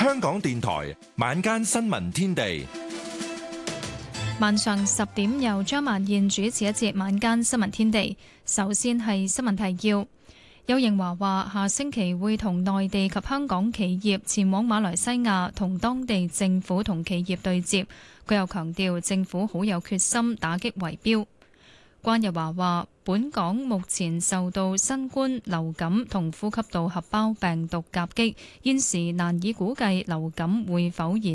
香港電台晚間新聞天地， 晚上10點由張曼燕主持一節晚間新聞天地。首先係新聞提要。邱應華話下星期會同內地及香港企業前往馬來西亞同當地政府同企業對接。佢又強調政府好有決心打擊圍標。關日華話本港目前受到新冠、流感同呼吸道合胞病毒夾擊，現時難以估計流感會否延